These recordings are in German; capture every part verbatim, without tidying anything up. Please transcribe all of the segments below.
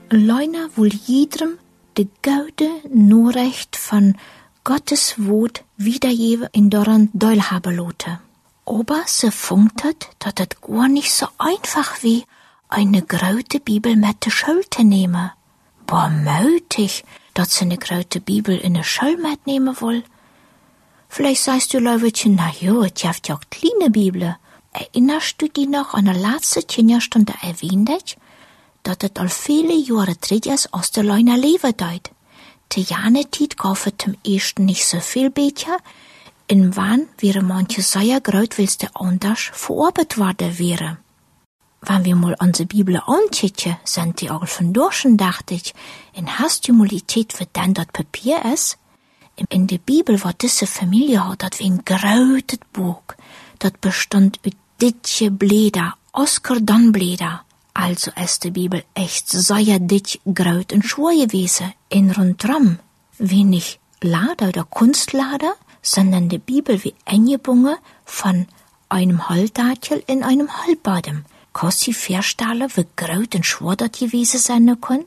Leuna will jedem de goude Norecht van Gottes Wort wiedergeben in doran Deul haben lote. Aber se funktet, dat het gar nicht so einfach wie eine grote Bibel mit de Schule te nehmen. Boah, mötig, dat se ne grote Bibel in de Schule mitnehmen will. Vielleicht sagst du, Leuwetchen, na jo, het jaft ja auch kleine Bibel. Erinnerst du dich noch an der letzte Kinderstunde erwähnt ich, dat het al viele Jahre terug is aus der Leuna Leben deut. Te Janetiet gaf het zum ersten nicht so viel Becher, in wann wäre manche sehr groot, wils der anders verarbeitet worden wäre. Wenn wir mal unsere Bibel ankicken, sind die auch von Dorschen, dachte ich, in Hastumulität für dann das Papier ist. In der Bibel, was diese Familie hat, dat wie ein großes Buch. Dat bestand uit ditje Blätter, Oscar dann Blätter. Also ist die Bibel echt sehr dick, groß und schwer gewesen. In rundrum wenig Lader oder Kunstlader, sondern die Bibel wie eingebunden von einem Halbdattel in einem Halbbadem. Kannst du dir vorstellen, wie groß und schwer das gewesen sein kann?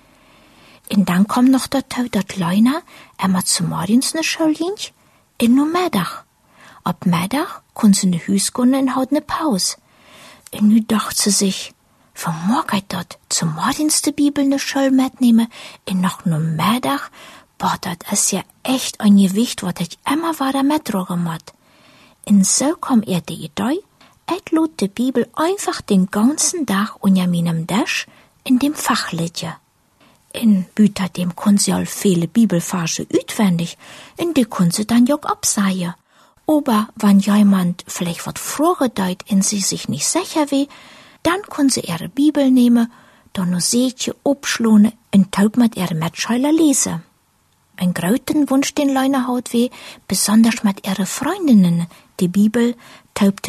Und dann kommt noch dazu, dass Leuna immer zu morgens ne Schule ging, in nur Mittag. Ab Mittag kann sie in die Hüs gehen und hat ne Pause. Und nu dacht sie sich, vermag ich dat, zu morgens die Bibel ne Schule mitnehmen, und noch nur Mittag, boah, dat ist ja echt ein Gewicht, was ich immer weiter mittragen muss. Und so kam er die Idee, ich lud die Bibel einfach den ganzen Tag unter meinem Tisch in dem Fach liegen. In Büter dem können sie all viele Bibelverse auswendig, und die können sie dann ja auch absagen. Aber wenn jemand vielleicht was fragen deut und sie sich nicht sicher wie, dann können sie ihre Bibel nehmen, dann noch Seetje abschlagen und taub mit ihre Mitschüler lesen. Ein großen Wunsch den Leuna hat wie, besonders mit ihren Freundinnen, die Bibel taub